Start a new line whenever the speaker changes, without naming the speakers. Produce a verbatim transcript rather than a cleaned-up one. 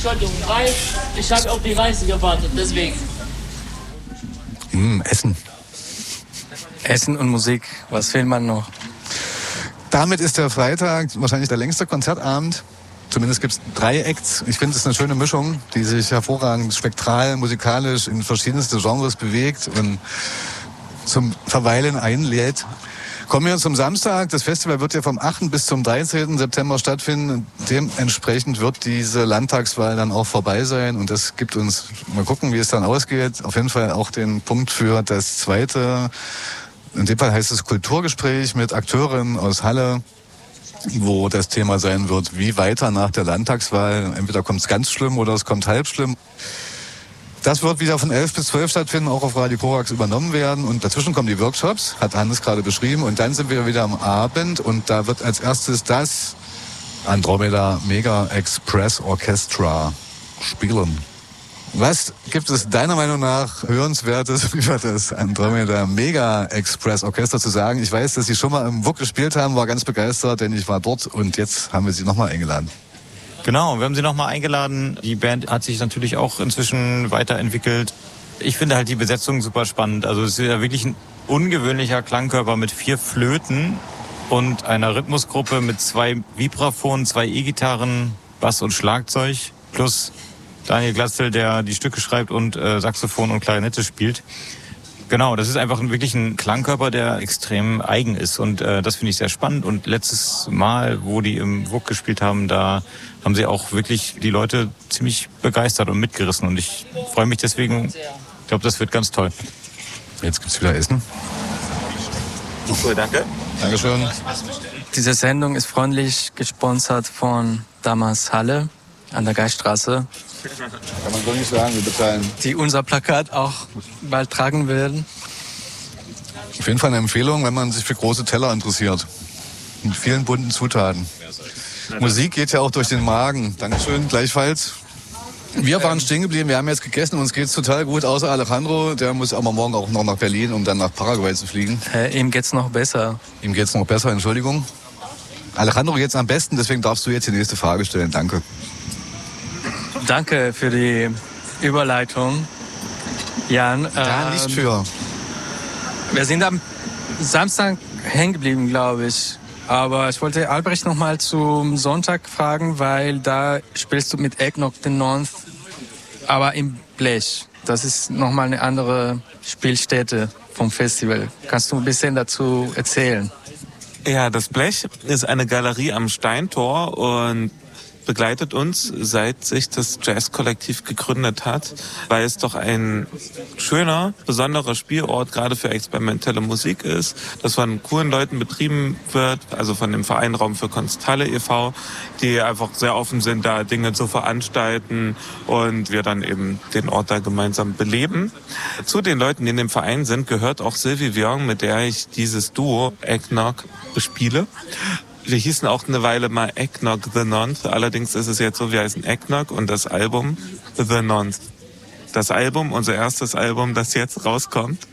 Entschuldigung, Reis. Ich habe auf die Reise gewartet, deswegen.
Mm, Essen.
Essen und Musik, was fehlt man noch?
Damit ist der Freitag wahrscheinlich der längste Konzertabend. Zumindest gibt es drei Acts. Ich finde es eine schöne Mischung, die sich hervorragend spektral, musikalisch in verschiedenste Genres bewegt und zum Verweilen einlädt. Kommen wir zum Samstag. Das Festival wird ja vom achten bis zum dreizehnten September stattfinden. Dementsprechend wird diese Landtagswahl dann auch vorbei sein. Und das gibt uns, mal gucken, wie es dann ausgeht, auf jeden Fall auch den Punkt für das zweite, in dem Fall heißt es Kulturgespräch mit Akteurinnen aus Halle, wo das Thema sein wird, wie weiter nach der Landtagswahl. Entweder kommt es ganz schlimm oder es kommt halb schlimm. Das wird wieder von elf bis zwölf stattfinden, auch auf Radio Korax übernommen werden. Und dazwischen kommen die Workshops, hat Hannes gerade beschrieben. Und dann sind wir wieder am Abend und da wird als erstes das Andromeda Mega Express Orchestra spielen. Was gibt es deiner Meinung nach Hörenswertes über das Andromeda Mega Express Orchester zu sagen? Ich weiß, dass Sie schon mal im W U K gespielt haben, war ganz begeistert, denn ich war dort und jetzt haben wir Sie nochmal eingeladen.
Genau, wir haben sie nochmal eingeladen. Die Band hat sich natürlich auch inzwischen weiterentwickelt. Ich finde halt die Besetzung super spannend. Also es ist ja wirklich ein ungewöhnlicher Klangkörper mit vier Flöten und einer Rhythmusgruppe mit zwei Vibraphonen, zwei E-Gitarren, Bass und Schlagzeug plus Daniel Glatzel, der die Stücke schreibt und äh, Saxophon und Klarinette spielt. Genau, das ist einfach wirklich ein Klangkörper, der extrem eigen ist und äh, das finde ich sehr spannend. Und letztes Mal, wo die im W U K gespielt haben, da haben sie auch wirklich die Leute ziemlich begeistert und mitgerissen und ich freue mich deswegen, ich glaube, das wird ganz toll.
Jetzt gibt's wieder Essen.
Super, danke.
Dankeschön.
Diese Sendung ist freundlich gesponsert von Damas Halle an der Geiststraße.
Kann man so nicht sagen, wir bezahlen.
Die unser Plakat auch bald tragen werden.
Auf jeden Fall eine Empfehlung, wenn man sich für große Teller interessiert. Mit vielen bunten Zutaten. Musik geht ja auch durch den Magen. Dankeschön, gleichfalls. Wir waren stehen geblieben, wir haben jetzt gegessen, uns geht's total gut, außer Alejandro. Der muss aber morgen auch noch nach Berlin, um dann nach Paraguay zu fliegen.
Äh, ihm geht's noch besser.
Ihm geht's noch besser, Entschuldigung. Alejandro geht's am besten, deswegen darfst du jetzt die nächste Frage stellen. Danke.
Danke für die Überleitung, Jan.
Da
ähm,
nicht für.
Wir sind am Samstag hängen geblieben, glaube ich. Aber ich wollte Albrecht noch mal zum Sonntag fragen, weil da spielst du mit Eggnog the North, aber im Blech. Das ist noch mal eine andere Spielstätte vom Festival. Kannst du ein bisschen dazu erzählen?
Ja, das Blech ist eine Galerie am Steintor und begleitet uns, seit sich das Jazz-Kollektiv gegründet hat, weil es doch ein schöner, besonderer Spielort gerade für experimentelle Musik ist, das von coolen Leuten betrieben wird, also von dem Verein Raum für Kunsthalle e V, die einfach sehr offen sind, da Dinge zu veranstalten und wir dann eben den Ort da gemeinsam beleben. Zu den Leuten, die in dem Verein sind, gehört auch Sylvie Viong, mit der ich dieses Duo Eggnog bespiele. Wir hießen auch eine Weile mal Eggnog the Nonth. Allerdings ist es jetzt so, wir heißen Eggnog und das Album The Nonth. Das Album, unser erstes Album, das jetzt rauskommt,